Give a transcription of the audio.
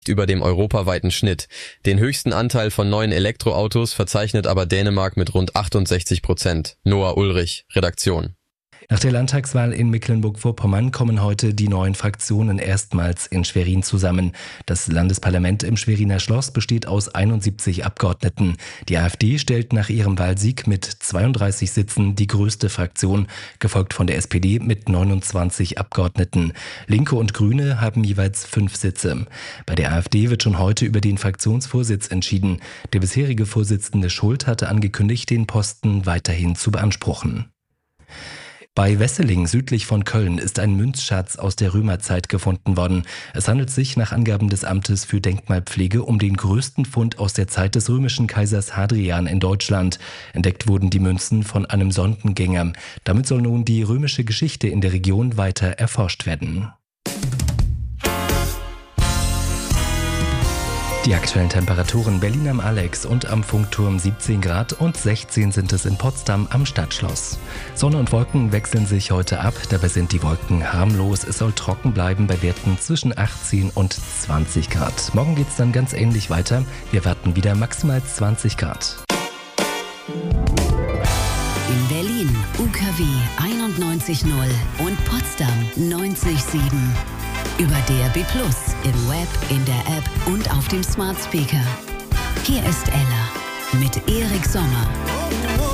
über dem europaweiten Schnitt. Den höchsten Anteil von neuen Elektroautos verzeichnet aber Dänemark mit rund 68%. Noah Ulrich, Redaktion. Nach der Landtagswahl in Mecklenburg-Vorpommern kommen heute die neuen Fraktionen erstmals in Schwerin zusammen. Das Landesparlament im Schweriner Schloss besteht aus 71 Abgeordneten. Die AfD stellt nach ihrem Wahlsieg mit 32 Sitzen die größte Fraktion, gefolgt von der SPD mit 29 Abgeordneten. Linke und Grüne haben jeweils 5 Sitze. Bei der AfD wird schon heute über den Fraktionsvorsitz entschieden. Der bisherige Vorsitzende Schult hatte angekündigt, den Posten weiterhin zu beanspruchen. Bei Wesseling südlich von Köln ist ein Münzschatz aus der Römerzeit gefunden worden. Es handelt sich nach Angaben des Amtes für Denkmalpflege um den größten Fund aus der Zeit des römischen Kaisers Hadrian in Deutschland. Entdeckt wurden die Münzen von einem Sondengänger. Damit soll nun die römische Geschichte in der Region weiter erforscht werden. Die aktuellen Temperaturen: Berlin am Alex und am Funkturm 17 Grad und 16 sind es in Potsdam am Stadtschloss. Sonne und Wolken wechseln sich heute ab, dabei sind die Wolken harmlos. Es soll trocken bleiben bei Werten zwischen 18 und 20 Grad. Morgen geht es dann ganz ähnlich weiter. Wir erwarten wieder maximal 20 Grad. In Berlin UKW 91.0 und Potsdam 90.7. Über DAB+, im Web, in der App und auf dem Smart Speaker. Hier ist Ella mit Erik Sommer.